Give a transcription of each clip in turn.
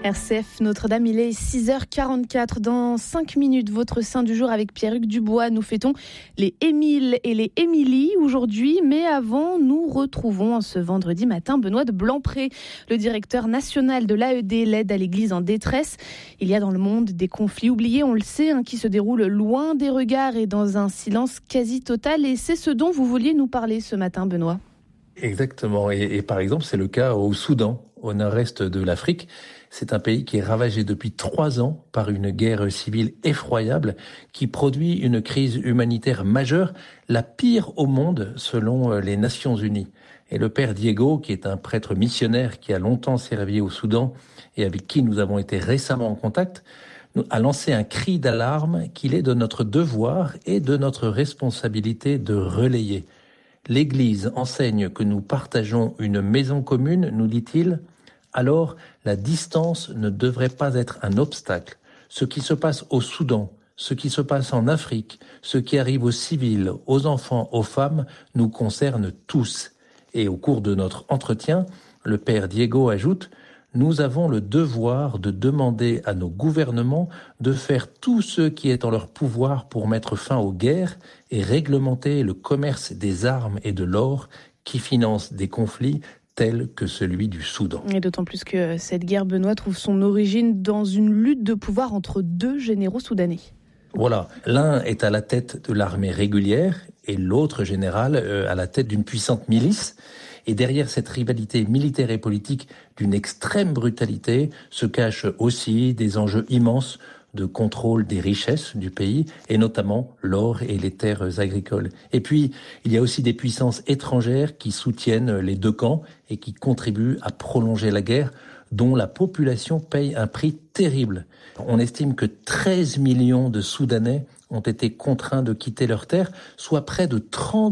RCF Notre-Dame, il est 6h44. Dans 5 minutes, votre saint du jour avec Pierre-Hugues Dubois. Nous fêtons les Émile et les Émilie aujourd'hui. Mais avant, nous retrouvons ce vendredi matin Benoît de Blancpré, le directeur national de l'AED, l'aide à l'Église en détresse. Il y a dans le monde des conflits oubliés, on le sait, qui se déroulent loin des regards et dans un silence quasi total. Et c'est ce dont vous vouliez nous parler ce matin, Benoît. Exactement. Et par exemple, c'est le cas au Soudan, au nord-est de l'Afrique. C'est un pays qui est ravagé depuis 3 ans par une guerre civile effroyable qui produit une crise humanitaire majeure, la pire au monde selon les Nations Unies. Et le père Diego, qui est un prêtre missionnaire qui a longtemps servi au Soudan et avec qui nous avons été récemment en contact, a lancé un cri d'alarme qu'il est de notre devoir et de notre responsabilité de relayer. L'Église enseigne que nous partageons une maison commune, nous dit-il. Alors, la distance ne devrait pas être un obstacle. Ce qui se passe au Soudan, ce qui se passe en Afrique, ce qui arrive aux civils, aux enfants, aux femmes, nous concerne tous. Et au cours de notre entretien, le père Diego ajoute « Nous avons le devoir de demander à nos gouvernements de faire tout ce qui est en leur pouvoir pour mettre fin aux guerres et réglementer le commerce des armes et de l'or qui financent des conflits tel que celui du Soudan. » Et d'autant plus que cette guerre, Benoît, trouve son origine dans une lutte de pouvoir entre 2 généraux soudanais. Voilà, l'un est à la tête de l'armée régulière et l'autre général à la tête d'une puissante milice. Et derrière cette rivalité militaire et politique d'une extrême brutalité se cachent aussi des enjeux immenses de contrôle des richesses du pays, et notamment l'or et les terres agricoles. Et puis, il y a aussi des puissances étrangères qui soutiennent les 2 camps et qui contribuent à prolonger la guerre, dont la population paye un prix terrible. On estime que 13 millions de Soudanais ont été contraints de quitter leurs terres, soit près de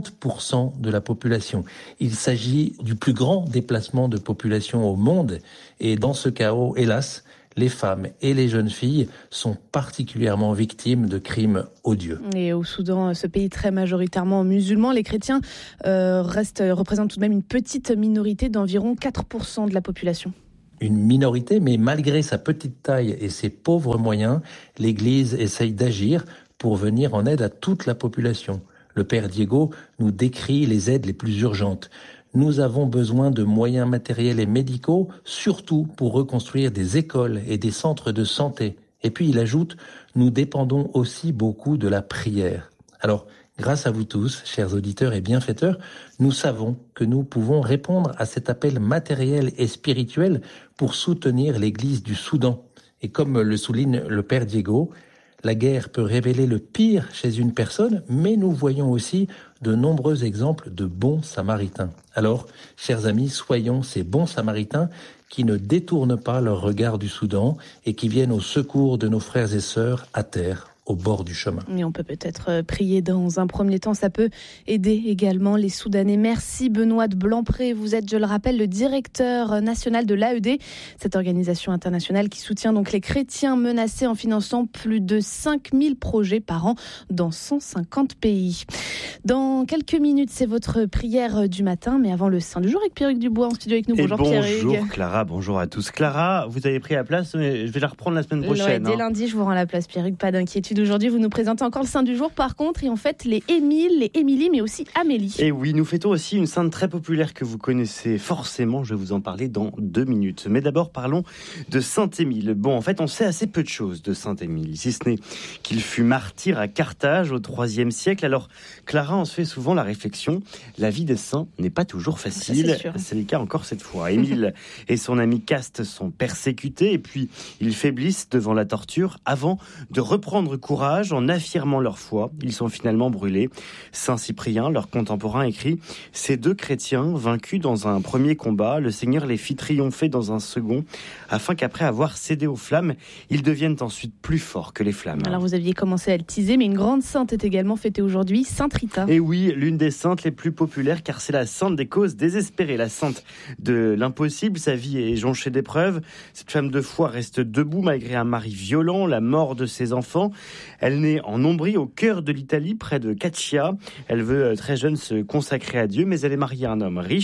30% de la population. Il s'agit du plus grand déplacement de population au monde, et dans ce chaos, hélas, les femmes et les jeunes filles sont particulièrement victimes de crimes odieux. Et au Soudan, ce pays très majoritairement musulman, les chrétiens représentent tout de même une petite minorité d'environ 4% de la population. Une minorité, mais malgré sa petite taille et ses pauvres moyens, l'Église essaye d'agir pour venir en aide à toute la population. Le père Diego nous décrit les aides les plus urgentes. Nous avons besoin de moyens matériels et médicaux, surtout pour reconstruire des écoles et des centres de santé. Et puis il ajoute, nous dépendons aussi beaucoup de la prière. Alors, grâce à vous tous, chers auditeurs et bienfaiteurs, nous savons que nous pouvons répondre à cet appel matériel et spirituel pour soutenir l'Église du Soudan. Et comme le souligne le père Diego, la guerre peut révéler le pire chez une personne, mais nous voyons aussi de nombreux exemples de bons samaritains. Alors, chers amis, soyons ces bons samaritains qui ne détournent pas leur regard du Soudan et qui viennent au secours de nos frères et sœurs à terre, au bord du chemin. Et on peut peut-être prier dans un premier temps, ça peut aider également les Soudanais. Merci Benoît de Blancpré, vous êtes, je le rappelle, le directeur national de l'AED, cette organisation internationale qui soutient donc les chrétiens menacés en finançant plus de 5000 projets par an dans 150 pays. Dans quelques minutes, c'est votre prière du matin, mais avant le Saint du jour avec Pierre-Hugues Dubois en studio avec nous. Bonjour Pierre-Hugues. Bonjour Clara, bonjour à tous. Clara, vous avez pris la place, mais je vais la reprendre la semaine prochaine. Dès lundi, je vous rends la place Pierre-Hugues, pas d'inquiétude. Aujourd'hui, vous nous présentez encore le Saint du jour, par contre, et en fait, les Émile, les Émilie, mais aussi Amélie. Et oui, nous fêtons aussi une sainte très populaire que vous connaissez forcément. Je vais vous en parler dans 2 minutes. Mais d'abord, parlons de Saint Émile. Bon, en fait, on sait assez peu de choses de Saint Émile, si ce n'est qu'il fut martyr à Carthage au IIIe siècle. Alors, Clara, on se fait souvent la réflexion, la vie des saints n'est pas toujours facile. C'est le cas encore cette fois. Émile et son ami Caste sont persécutés et puis ils faiblissent devant la torture avant de reprendre courage en affirmant leur foi. Ils sont finalement brûlés. Saint Cyprien, leur contemporain, écrit « Ces 2 chrétiens, vaincus dans un premier combat, le Seigneur les fit triompher dans un second, afin qu'après avoir cédé aux flammes, ils deviennent ensuite plus forts que les flammes. » Alors vous aviez commencé à le teaser, mais une grande sainte est également fêtée aujourd'hui, Sainte Rita. Et oui, l'une des saintes les plus populaires, car c'est la sainte des causes désespérées, la sainte de l'impossible. Sa vie est jonchée d'épreuves. Cette femme de foi reste debout malgré un mari violent, la mort de ses enfants. Elle naît en Ombrie, au cœur de l'Italie, près de Caccia. Elle veut très jeune se consacrer à Dieu, mais elle est mariée à un homme riche,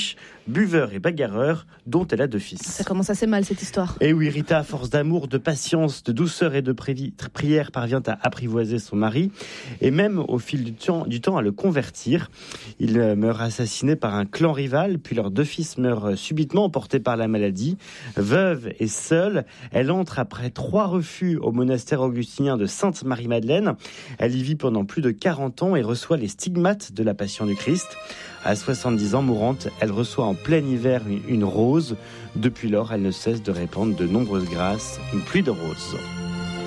buveur et bagarreur, dont elle a 2 fils. Ça commence assez mal cette histoire. Et oui, Rita, à force d'amour, de patience, de douceur et de prière, parvient à apprivoiser son mari et même au fil du temps à le convertir. Il meurt assassiné par un clan rival, puis leurs 2 fils meurent subitement emportés par la maladie. Veuve et seule, elle entre après 3 refus au monastère augustinien de Sainte-Marie-Madeleine. Elle y vit pendant plus de 40 ans et reçoit les stigmates de la Passion du Christ. À 70 ans mourante, elle reçoit en plein hiver une rose. Depuis lors, elle ne cesse de répandre de nombreuses grâces, une pluie de roses.